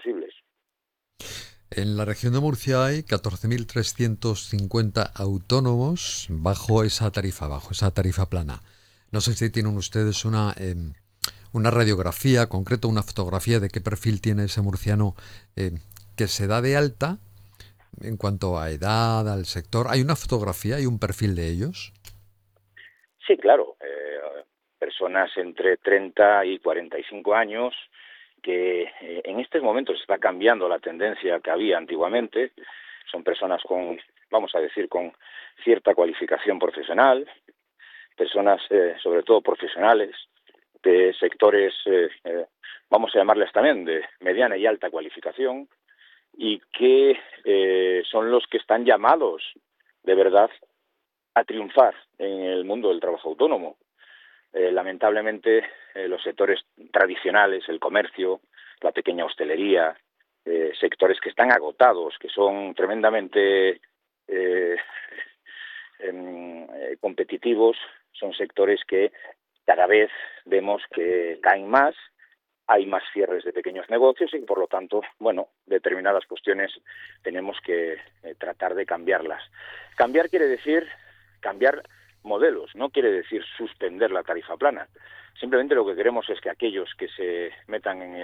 posibles. En la región de Murcia hay 14.350 autónomos bajo esa tarifa plana. No sé si tienen ustedes una radiografía concreta, una fotografía de qué perfil tiene ese murciano eh, que se da de alta en cuanto a edad, al sector. ¿Hay una fotografía, hay un perfil de ellos? Sí, claro, personas entre 30 y 45 años que en estos momentos está cambiando la tendencia que había antiguamente. Son personas con, vamos a decir, con cierta cualificación profesional, personas sobre todo profesionales de sectores, vamos a llamarles también, de mediana y alta cualificación, y que son los que están llamados de verdad a triunfar en el mundo del trabajo autónomo. Lamentablemente, los sectores tradicionales, el comercio, la pequeña hostelería, sectores que están agotados, que son tremendamente competitivos, son sectores que cada vez vemos que caen más, hay más cierres de pequeños negocios y, por lo tanto, bueno, determinadas cuestiones tenemos que tratar de cambiarlas. Cambiar quiere decir cambiar modelos, no quiere decir suspender la tarifa plana. Simplemente lo que queremos es que aquellos que se metan en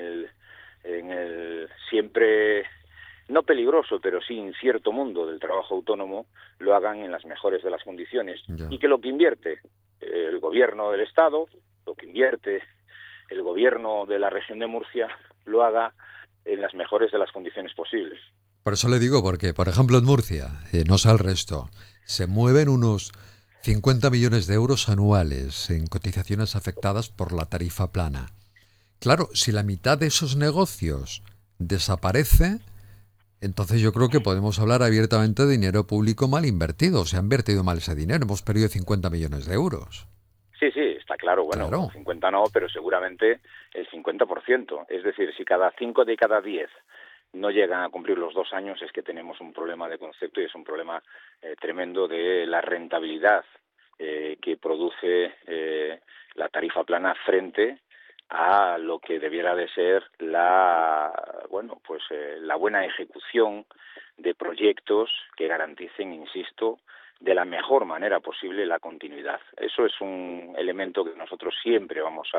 el siempre no peligroso, pero sí incierto mundo del trabajo autónomo, lo hagan en las mejores de las condiciones. Ya. Y que lo que invierte el gobierno del Estado, lo que invierte el gobierno de la región de Murcia, lo haga en las mejores de las condiciones posibles. Por eso le digo, porque, por ejemplo, en Murcia, no sé el resto, se mueven unos 50 millones de euros anuales en cotizaciones afectadas por la tarifa plana. Claro, si la mitad de esos negocios desaparece, entonces yo creo que podemos hablar abiertamente de dinero público mal invertido. Se ha invertido mal ese dinero, hemos perdido 50 millones de euros. Sí, sí, está claro. Bueno, Claro. 50 no, pero seguramente el 50%. Es decir, si cada 5 de cada 10 no llegan a cumplir los 2 años, es que tenemos un problema de concepto y es un problema tremendo de la rentabilidad que produce la tarifa plana frente a lo que debiera de ser la buena ejecución de proyectos que garanticen, insisto, de la mejor manera posible la continuidad. Eso es un elemento que nosotros siempre vamos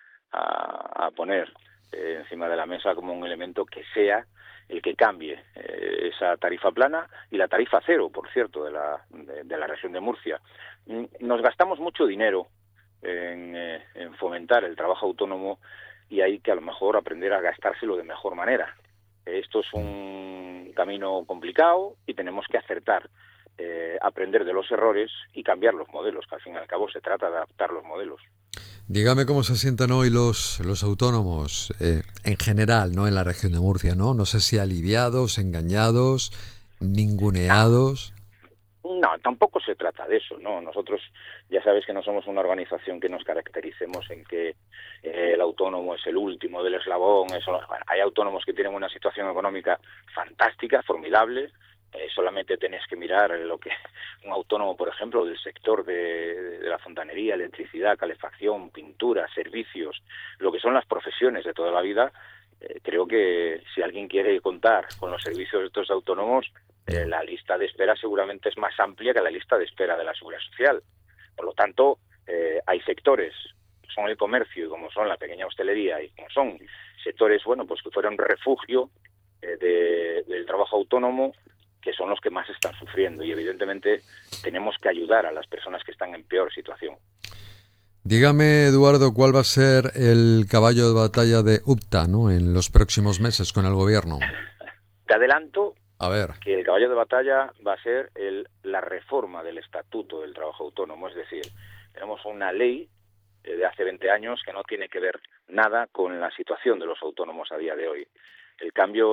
a poner encima de la mesa como un elemento que sea el que cambie esa tarifa plana y la tarifa cero, por cierto, de la región de Murcia. Nos gastamos mucho dinero en fomentar el trabajo autónomo y hay que a lo mejor aprender a gastárselo de mejor manera. Esto es un camino complicado y tenemos que acertar, aprender de los errores y cambiar los modelos, que al fin y al cabo se trata de adaptar los modelos. Dígame cómo se sientan hoy los autónomos en general, ¿no? En la región de Murcia, ¿no? No sé si aliviados, engañados, ninguneados. No, tampoco se trata de eso, ¿no? Nosotros ya sabes que no somos una organización que nos caractericemos en que el autónomo es el último del eslabón. Bueno, hay autónomos que tienen una situación económica fantástica, formidable. Solamente tenés que mirar lo que un autónomo, por ejemplo, del sector de la fontanería, electricidad, calefacción, pintura, servicios, lo que son las profesiones de toda la vida. Creo que si alguien quiere contar con los servicios de estos autónomos, la lista de espera seguramente es más amplia que la lista de espera de la Seguridad Social. Por lo tanto, hay sectores, que son el comercio y como son la pequeña hostelería y como son sectores, bueno, pues que fueron refugio del trabajo autónomo, que son los que más están sufriendo y evidentemente tenemos que ayudar a las personas que están en peor situación. Dígame, Eduardo, ¿cuál va a ser el caballo de batalla de UPTA, ¿no? En los próximos meses con el gobierno? Te adelanto A ver. que el caballo de batalla va a ser la reforma del Estatuto del Trabajo Autónomo. Es decir, tenemos una ley de hace 20 años que no tiene que ver nada con la situación de los autónomos a día de hoy. El cambio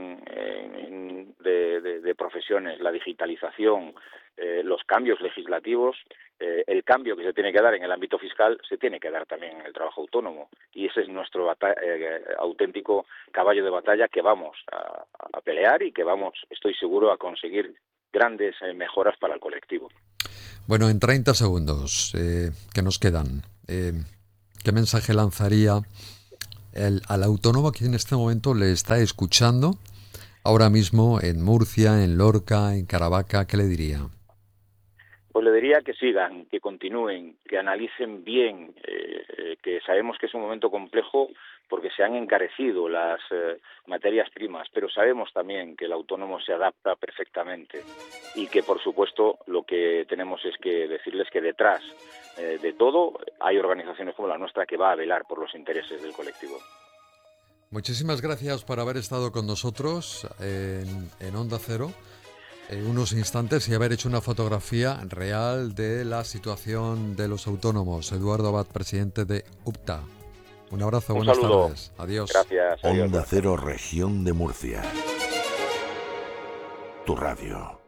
de profesiones, la digitalización, los cambios legislativos, el cambio que se tiene que dar en el ámbito fiscal se tiene que dar también en el trabajo autónomo. Y ese es nuestro auténtico caballo de batalla que vamos a pelear y que vamos, estoy seguro, a conseguir grandes mejoras para el colectivo. Bueno, en 30 segundos que nos quedan, ¿qué mensaje lanzaría al autónomo que en este momento le está escuchando ahora mismo en Murcia, en Lorca, en Caravaca, ¿qué le diría? Pues le diría que sigan, que continúen, que analicen bien, que sabemos que es un momento complejo porque se han encarecido las materias primas, pero sabemos también que el autónomo se adapta perfectamente y que, por supuesto, lo que tenemos es que decirles que detrás de todo hay organizaciones como la nuestra que va a velar por los intereses del colectivo. Muchísimas gracias por haber estado con nosotros en Onda Cero unos instantes y haber hecho una fotografía real de la situación de los autónomos. Eduardo Abad, presidente de UPTA. Un abrazo, buenas tardes. Adiós. Gracias. Adiós. Onda Cero, Región de Murcia. Tu radio.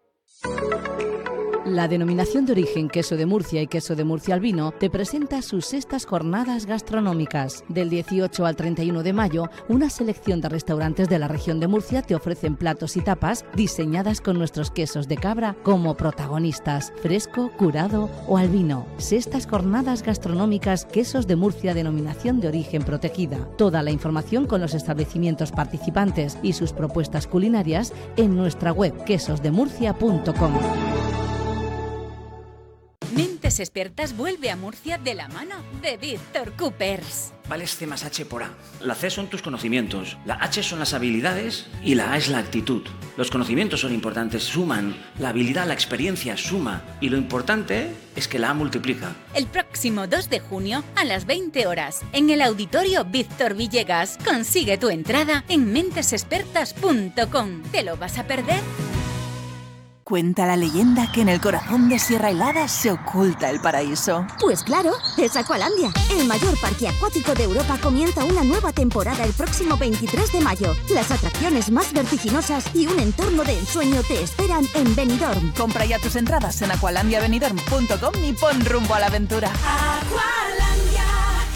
La Denominación de Origen Queso de Murcia y Queso de Murcia al Vino te presenta sus 6º jornadas gastronómicas. Del 18 al 31 de mayo, una selección de restaurantes de la región de Murcia te ofrecen platos y tapas diseñadas con nuestros quesos de cabra como protagonistas, fresco, curado o al vino. 6º jornadas gastronómicas Quesos de Murcia, Denominación de Origen Protegida. Toda la información con los establecimientos participantes y sus propuestas culinarias en nuestra web quesosdemurcia.com. Mentes Expertas vuelve a Murcia de la mano de Víctor Coopers. Vales C más H por A. La C son tus conocimientos, la H son las habilidades y la A es la actitud. Los conocimientos son importantes, suman. La habilidad, la experiencia suma. Y lo importante es que la A multiplica. El próximo 2 de junio a las 20 horas en el Auditorio Víctor Villegas. Consigue tu entrada en mentesexpertas.com. ¿Te lo vas a perder? Cuenta la leyenda que en el corazón de Sierra Helada se oculta el paraíso. Pues claro, es Aqualandia. El mayor parque acuático de Europa comienza una nueva temporada el próximo 23 de mayo. Las atracciones más vertiginosas y un entorno de ensueño te esperan en Benidorm. Compra ya tus entradas en aqualandiabenidorm.com y pon rumbo a la aventura. Aqualandia.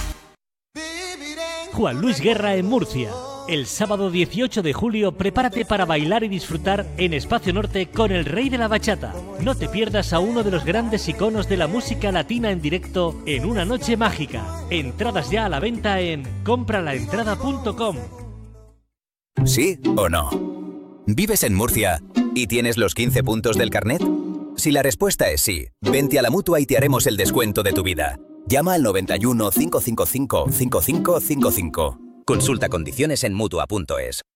Juan Luis Guerra en Murcia. El sábado 18 de julio prepárate para bailar y disfrutar en Espacio Norte con el Rey de la Bachata. No te pierdas a uno de los grandes iconos de la música latina en directo en una noche mágica. Entradas ya a la venta en compralaentrada.com. ¿Sí o no? ¿Vives en Murcia y tienes los 15 puntos del carnet? Si la respuesta es sí, vente a la Mutua y te haremos el descuento de tu vida. Llama al 91 555 5555. Consulta condiciones en Mutua.es.